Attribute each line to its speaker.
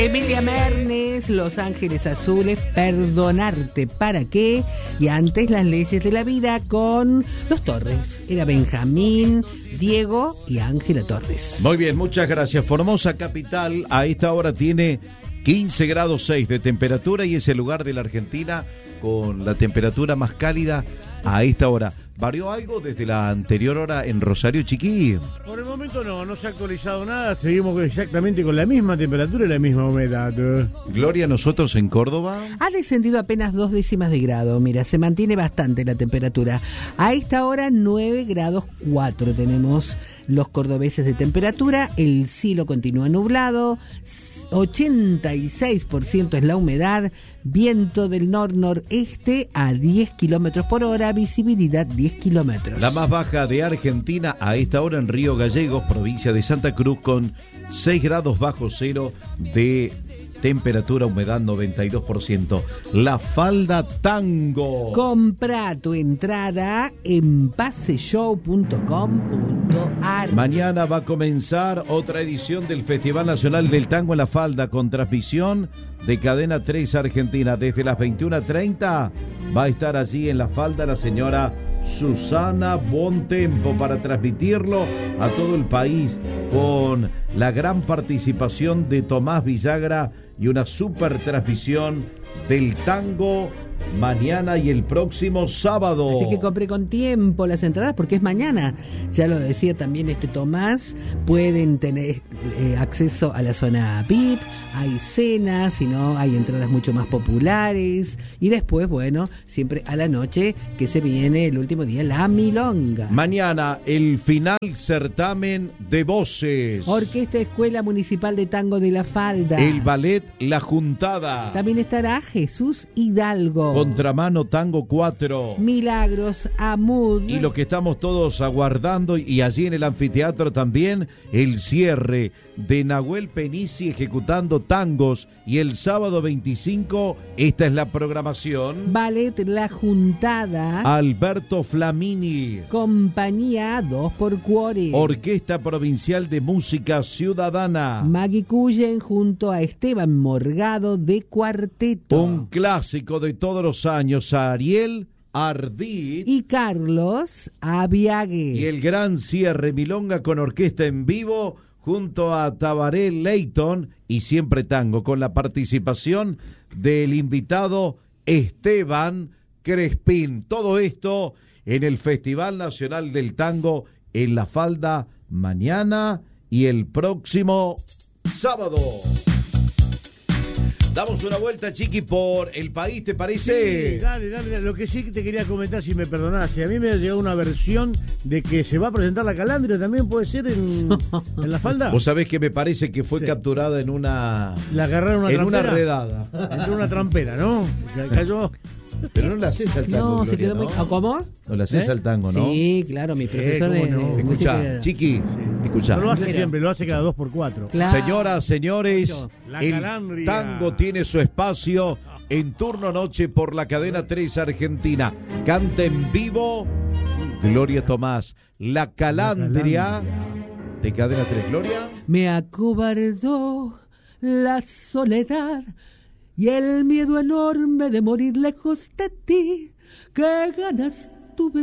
Speaker 1: Emilia Mernes, Los Ángeles Azules, Perdonarte para qué, y antes Las Leyes de la Vida con los Torres. Era Benjamín, Diego y Ángela Torres.
Speaker 2: Muy bien, muchas gracias. Formosa capital a esta hora tiene 15 grados 6 de temperatura y es el lugar de la Argentina con la temperatura más cálida a esta hora. ¿Varió algo desde la anterior hora en Rosario, Chiqui?
Speaker 3: Por el momento no se ha actualizado nada. Seguimos exactamente con la misma temperatura y la misma humedad.
Speaker 2: Gloria, nosotros en Córdoba
Speaker 1: ha descendido apenas 2 décimas de grado. Mira, se mantiene bastante la temperatura. A esta hora 9 grados 4 tenemos los cordobeses de temperatura. El cielo continúa nublado. 86% es la humedad. Viento del nor-noreste a 10 kilómetros por hora. Visibilidad 10 kilómetros.
Speaker 2: La más baja de Argentina a esta hora en Río Gallegos, provincia de Santa Cruz, con 6 grados bajo cero de temperatura, humedad 92%. La Falda Tango.
Speaker 1: Compra tu entrada en paseshow.com.ar.
Speaker 2: Mañana va a comenzar otra edición del Festival Nacional del Tango en La Falda con transmisión de Cadena 3 Argentina. Desde las 21:30 va a estar allí en La Falda la señora Susana Bontempo para transmitirlo a todo el país con la gran participación de Tomás Villagra y una super transmisión del tango mañana y el próximo sábado.
Speaker 1: Así que compré con tiempo las entradas porque es mañana. Ya lo decía también Tomás, pueden tener acceso a la zona VIP, hay cenas, si no hay entradas mucho más populares y después, bueno, siempre a la noche que se viene el último día, la milonga.
Speaker 2: Mañana el final certamen de voces.
Speaker 1: Orquesta Escuela Municipal de Tango de La Falda.
Speaker 2: El ballet La Juntada.
Speaker 1: También estará Jesús Hidalgo.
Speaker 2: Contramano Tango 4.
Speaker 1: Milagros Amud.
Speaker 2: Y lo que estamos todos aguardando, y allí en el anfiteatro también, el cierre de Nahuel Penici ejecutando tangos. Y el sábado 25, esta es la programación.
Speaker 1: Ballet La Juntada.
Speaker 2: Alberto Flamini.
Speaker 1: Compañía 2x4.
Speaker 2: Orquesta Provincial de Música Ciudadana.
Speaker 1: Maggie Cullen junto a Esteban Morgado de cuarteto.
Speaker 2: Un clásico de todos los años, Ariel Ardit
Speaker 1: y Carlos Abiague.
Speaker 2: Y el gran cierre, milonga con orquesta en vivo junto a Tabaré Leighton y siempre tango, con la participación del invitado Esteban Crespín. Todo esto en el Festival Nacional del Tango en La Falda mañana y el próximo sábado. Damos una vuelta, Chiqui, por el país, ¿te parece?
Speaker 3: Sí, dale. Lo que sí te quería comentar, si me perdonás, si a mí me ha llegado una versión de que se va a presentar la Calandria, ¿también puede ser en La Falda?
Speaker 2: Vos sabés que me parece que fue capturada en una...
Speaker 3: La agarraron
Speaker 2: en una redada.
Speaker 3: Entró una trampera, ¿no? Cayó...
Speaker 2: Pero no la haces al tango,
Speaker 1: No, se quedó muy... ¿Cómo?
Speaker 2: No la haces al tango, ¿no?
Speaker 1: Sí, claro, mi profesor de
Speaker 2: Escuchá, Chiqui, escuchá.
Speaker 3: No lo hace siempre, lo hace cada 2x4.
Speaker 2: Claro. Señoras, señores, el
Speaker 3: Calandria.
Speaker 2: tango tiene su espacio en turno noche por la cadena 3 Argentina. Canta en vivo Gloria Tomás, La Calandria de cadena 3. Gloria.
Speaker 1: Me acobardó la soledad y el miedo enorme de morir lejos de ti. Qué ganas tuve